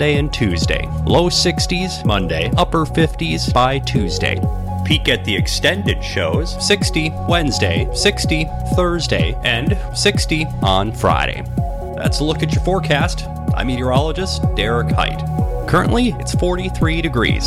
Monday and Tuesday. Low 60s Monday, upper 50s by Tuesday. Peek at the extended shows, 60 Wednesday, 60 Thursday, and 60 on Friday. That's a look at your forecast. I'm meteorologist Derek Height. Currently, it's 43 degrees.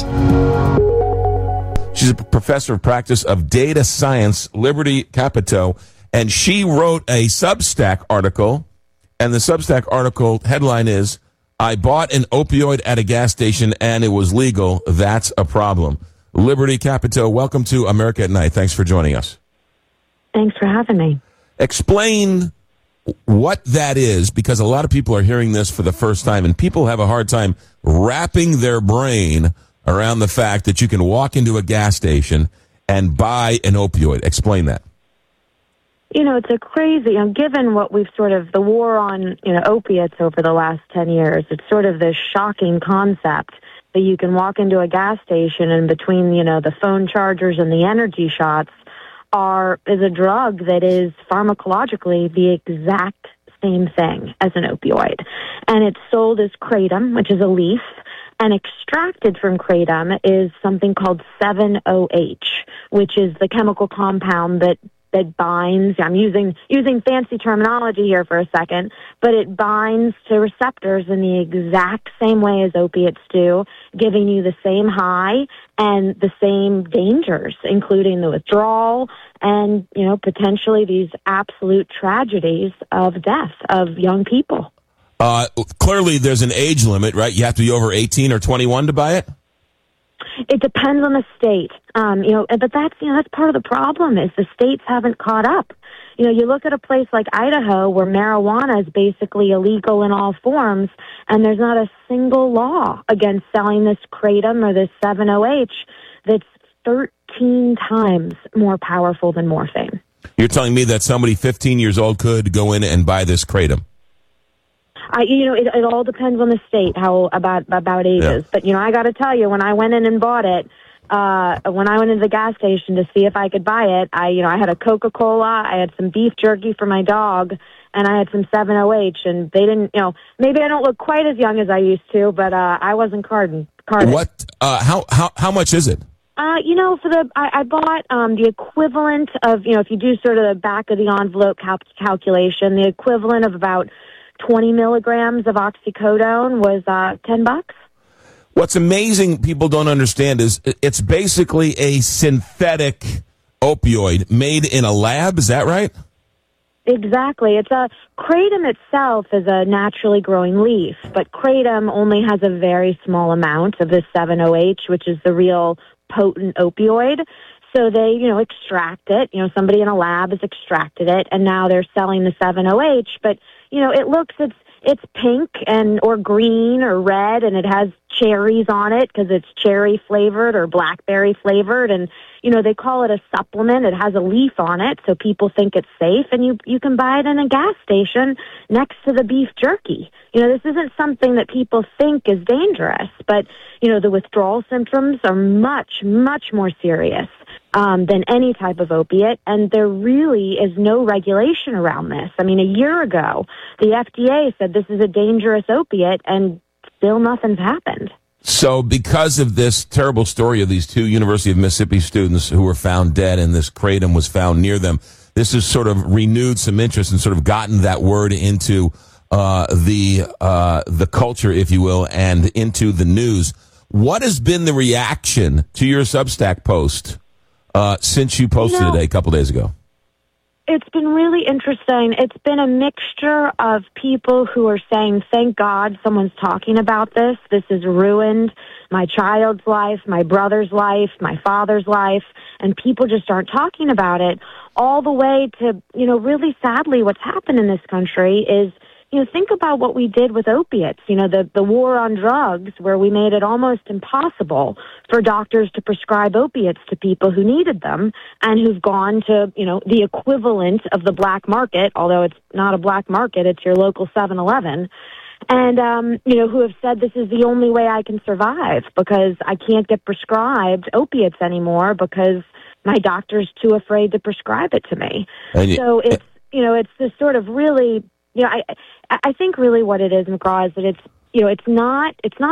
She's a professor of practice of data science, Liberty Capito, and she wrote a Substack article, and the Substack article headline is, I bought an opioid at a gas station and it was legal. That's a problem. Liberty Capito, welcome to America at Night. Thanks for joining us. Thanks for having me. Explain what that is, because a lot of people are hearing this for the first time, and people have a hard time wrapping their brain around the fact that you can walk into a gas station and buy an opioid. Explain that. You know, it's a crazy, given what we've sort of, the war on, opiates over the last 10 years, it's sort of this shocking concept that you can walk into a gas station and between, the phone chargers and the energy shots is a drug that is pharmacologically the exact same thing as an opioid. And it's sold as kratom, which is a leaf, and extracted from kratom is something called 7-OH, which is the chemical compound that binds, I'm using fancy terminology here for a second, but it binds to receptors in the exact same way as opiates do, giving you the same high and the same dangers, including the withdrawal and, potentially these absolute tragedies of death of young people. Clearly there's an age limit, right? You have to be over 18 or 21 to buy it? It depends on the state, but that's part of the problem is the states haven't caught up. You look at a place like Idaho where marijuana is basically illegal in all forms, and there's not a single law against selling this kratom or this 7-OH that's 13 times more powerful than morphine. You're telling me that somebody 15 years old could go in and buy this kratom? It all depends on the state, how about ages. Yeah. But, I got to tell you, when I went in and bought it, when I went into the gas station to see if I could buy it, I had a Coca-Cola, I had some beef jerky for my dog, and I had some 7-OH, and they didn't, maybe I don't look quite as young as I used to, but I wasn't carded. What? How much is it? I bought the equivalent of, if you do sort of the back of the envelope calculation, the equivalent of about 20 milligrams of oxycodone was $10. What's amazing, people don't understand, is it's basically a synthetic opioid made in a lab. Is that right? Exactly. Kratom itself is a naturally growing leaf, but kratom only has a very small amount of this 7-OH, which is the real potent opioid. So they, extract it. Somebody in a lab has extracted it, and now they're selling the 7-OH, but it's pink or green or red, and it has cherries on it because it's cherry flavored or blackberry flavored, and they call it a supplement. It has a leaf on it, so people think it's safe, and you can buy it in a gas station next to the beef jerky. This isn't something that people think is dangerous, but the withdrawal symptoms are much, much more serious than any type of opiate, and there really is no regulation around this. A year ago, the FDA said this is a dangerous opiate, and still nothing's happened. So because of this terrible story of these two University of Mississippi students who were found dead and this kratom was found near them, this has sort of renewed some interest and sort of gotten that word into the culture, if you will, and into the news. What has been the reaction to your Substack post since you posted it a couple days ago? It's been really interesting. It's been a mixture of people who are saying, thank God someone's talking about this. This has ruined my child's life, my brother's life, my father's life, and people just aren't talking about it, all the way to, really sadly what's happened in this country is, think about what we did with opiates, the war on drugs, where we made it almost impossible for doctors to prescribe opiates to people who needed them and who've gone to, the equivalent of the black market, although it's not a black market, it's your local 7-Eleven, and, who have said this is the only way I can survive because I can't get prescribed opiates anymore because my doctor's too afraid to prescribe it to me. So it's, it's this sort of really, I think really what it is, McGraw, is that it's not